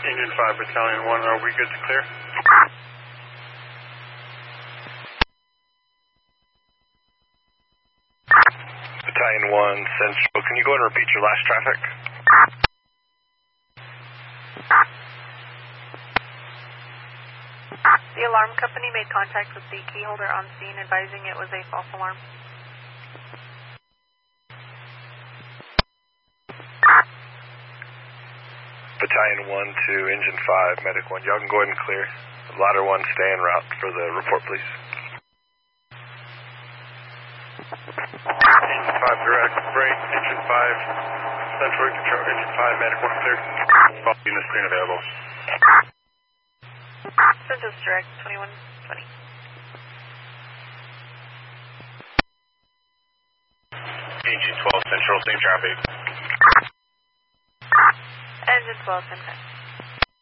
Engine 5, Battalion 1, are we good to clear? Battalion 1, Central, can you go and repeat your last traffic? The alarm company made contact with the key holder on scene, advising it was a false alarm. Battalion 1 to Engine 5, Medic 1. Y'all can go ahead and clear. Ladder 1, stay en route for the report, please. Engine 5, direct, break, Engine 5, Central Control, Engine 5, Medic 1 clear. All units screen available. Central direct, 2120. Engine 12, Central, same traffic. Engine 12, same time.